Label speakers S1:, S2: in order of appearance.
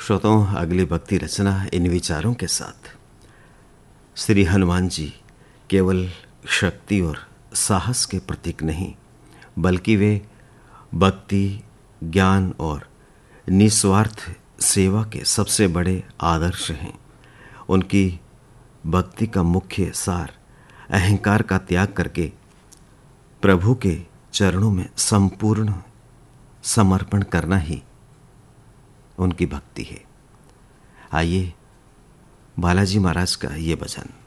S1: श्रोताओं, अगली भक्ति रचना इन विचारों के साथ। श्री हनुमान जी केवल शक्ति और साहस के प्रतीक नहीं, बल्कि वे भक्ति, ज्ञान और निस्वार्थ सेवा के सबसे बड़े आदर्श हैं। उनकी भक्ति का मुख्य सार अहंकार का त्याग करके प्रभु के चरणों में संपूर्ण समर्पण करना ही उनकी भक्ति है। आइए बालाजी महाराज का ये भजन।